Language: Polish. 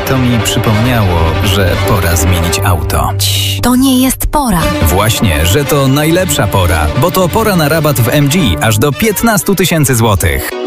To mi przypomniało, że pora zmienić auto. To nie jest pora. Właśnie, że to najlepsza pora, bo to pora na rabat w MG aż do 15 000 złotych.